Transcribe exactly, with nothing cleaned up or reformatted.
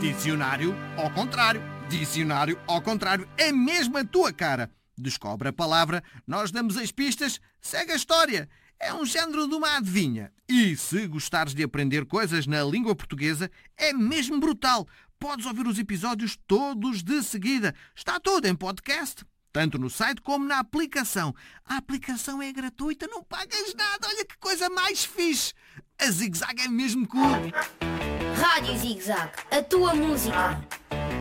Dicionário ao contrário. Dicionário ao contrário. É mesmo a tua cara. Descobre a palavra, nós damos as pistas, segue a história. É um género de uma adivinha. E se gostares de aprender coisas na língua portuguesa, é mesmo brutal. Podes ouvir os episódios todos de seguida. Está tudo em podcast, tanto no site como na aplicação. A aplicação é gratuita, não pagas nada. Olha que coisa mais fixe. A Zig Zag é mesmo cool. Rádio Zig Zag, a tua música.